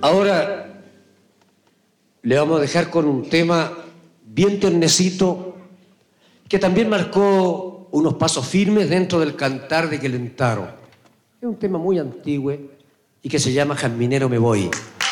Ahora le vamos a dejar con un tema bien ternecito que también marcó unos pasos firmes dentro del cantar de Quelentaro. Es un tema muy antiguo y que se llama Jazminero me voy.